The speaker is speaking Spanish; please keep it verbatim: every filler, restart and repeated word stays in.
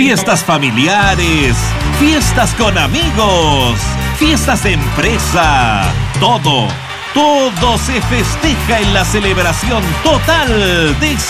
Fiestas familiares, fiestas con amigos, fiestas de empresa, todo, todo se festeja en la celebración total de